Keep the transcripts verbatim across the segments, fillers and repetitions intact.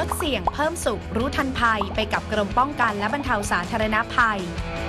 ดเสี่ยงเพิ่มสุขรู้ทันภัยไปกับกรมป้องกันและบรรเทาสาธารณภัย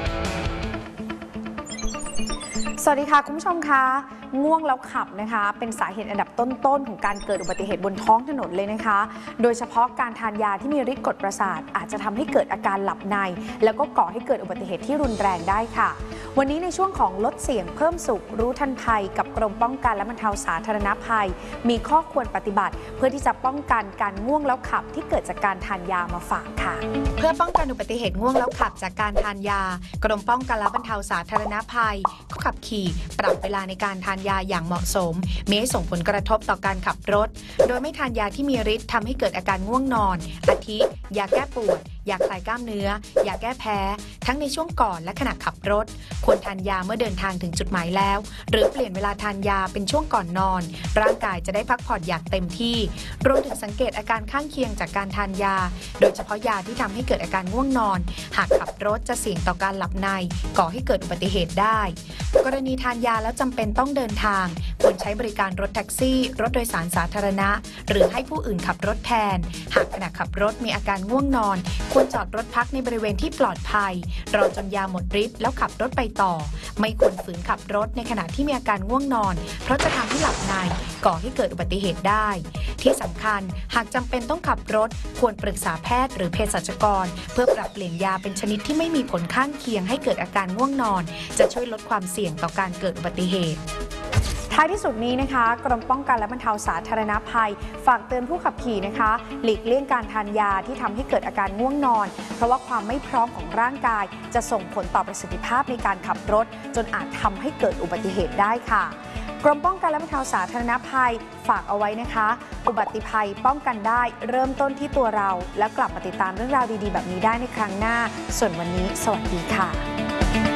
สวัสดีค่ะคุณผู้ชมคะง่วงแล้วขับนะคะเป็นสาเหตุอันดับต้นๆของการเกิดอุบัติเหตุบนท้องถนนเลยนะคะโดยเฉพาะการทานยาที่มีฤทธิ์กดประสาทอาจจะทำให้เกิดอาการหลับในแล้วก็ก่อให้เกิดอุบัติเหตุที่รุนแรงได้ค่ะวันนี้ในช่วงของลดเสี่ยงเพิ่มสุขรู้ทันภัยกับกรมป้องกันและบรรเทาสาธารณภัยมีข้อควรปฏิบัติเพื่อที่จะป้องกันการง่วงแล้วขับที่เกิดจากการทานยามาฝากค่ะเพื่อป้องกันอุบัติเหตุง่วงแล้วขับจากการทานยากรมป้องกันและบรรเทาสาธารณภัยผู้ขับขี่ปรับเวลาในการทานยาอย่างเหมาะสมไม่ให้ส่งผลกระทบต่อการขับรถโดยไม่ทานยาที่มีฤทธิ์ทำให้เกิดอาการง่วงนอนอาทิยาแก้ปวดยาคลายกล้ามเนื้อยาแก้แพ้ทั้งในช่วงก่อนและขณะขับรถควรทานยาเมื่อเดินทางถึงจุดหมายแล้วหรือเปลี่ยนเวลาทานยาเป็นช่วงก่อนนอนร่างกายจะได้พักผ่อนอย่างเต็มที่รวมถึงสังเกตอาการข้างเคียงจากการทานยาโดยเฉพาะยาที่ทำให้เกิดอาการง่วงนอนหากขับรถจะเสี่ยงต่อการหลับในก่อให้เกิดอุบัติเหตุได้กรณีทานยาแล้วจำเป็นต้องเดินทางควรใช้บริการรถแท็กซี่รถโดยสารสาธารณะหรือให้ผู้อื่นขับรถแทนหากขณะขับรถมีอาการง่วงนอนควรจอดรถพักในบริเวณที่ปลอดภัยรอจนยาหมดฤทธิ์แล้วขับรถไปต่อไม่ควรฝืนขับรถในขณะที่มีอาการง่วงนอนเพราะจะทำให้หลับในก่อให้เกิดอุบัติเหตุได้ที่สำคัญหากจำเป็นต้องขับรถควรปรึกษาแพทย์หรือเภสัชกรเพื่อปรับเปลี่ยนยาเป็นชนิดที่ไม่มีผลข้างเคียงให้เกิดอาการง่วงนอนจะช่วยลดความเสี่ยงต่อการเกิดอุบัติเหตุท้ายที่สุดนี้นะคะกรมป้องกันและบรรเทาสาธารณภัยฝากเตือนผู้ขับขี่นะคะหลีกเลี่ยงการทานยาที่ทำให้เกิดอาการง่วงนอนเพราะว่าความไม่พร้อมของร่างกายจะส่งผลต่อประสิทธิภาพในการขับรถจนอาจทำให้เกิดอุบัติเหตุได้ค่ะกรมป้องกันและบรรเทาสาธารณภัยฝากเอาไว้นะคะอุบัติภัยป้องกันได้เริ่มต้นที่ตัวเราแล้วกลับมาติดตามเรื่องราวดีๆแบบนี้ได้ในครั้งหน้าส่วนวันนี้สวัสดีค่ะ